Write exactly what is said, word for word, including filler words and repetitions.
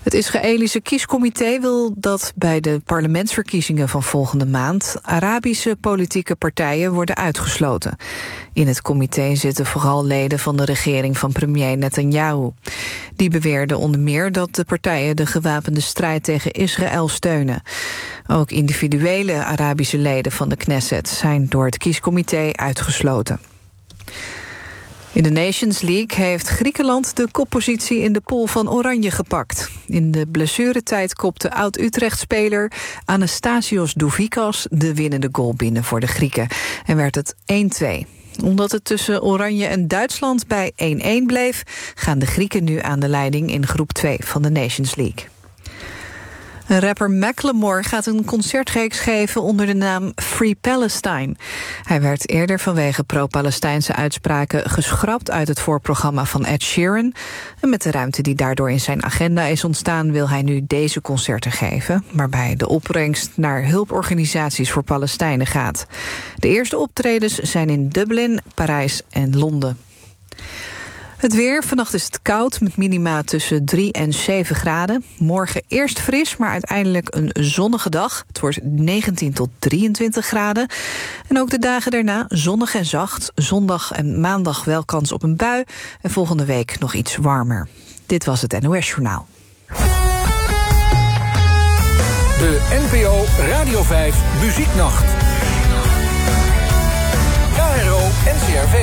Het Israëlische kiescomité wil dat bij de parlementsverkiezingen van volgende maand Arabische politieke partijen worden uitgesloten. In het comité zitten vooral leden van de regering van premier Netanyahu. Die beweerden onder meer dat de partijen de gewapende strijd tegen Israël steunen. Ook individuele Arabische leden van de Knesset zijn door het kiescomité uitgesloten. In de Nations League heeft Griekenland de koppositie in de pool van Oranje gepakt. In de blessuretijd kopte oud-Utrecht-speler Anastasios Douvikas de winnende goal binnen voor de Grieken. En werd het één twee. Omdat het tussen Oranje en Duitsland bij één één bleef, gaan de Grieken nu aan de leiding in groep twee van de Nations League. Rapper Macklemore gaat een concertreeks geven onder de naam Free Palestine. Hij werd eerder vanwege pro-Palestijnse uitspraken geschrapt uit het voorprogramma van Ed Sheeran. En met de ruimte die daardoor in zijn agenda is ontstaan, wil hij nu deze concerten geven, waarbij de opbrengst naar hulporganisaties voor Palestijnen gaat. De eerste optredens zijn in Dublin, Parijs en Londen. Het weer, vannacht is het koud met minima tussen drie en zeven graden. Morgen eerst fris, maar uiteindelijk een zonnige dag. Het wordt negentien tot drieëntwintig graden. En ook de dagen daarna zonnig en zacht. Zondag en maandag wel kans op een bui. En volgende week nog iets warmer. Dit was het N O S Journaal. De N P O Radio vijf Muzieknacht.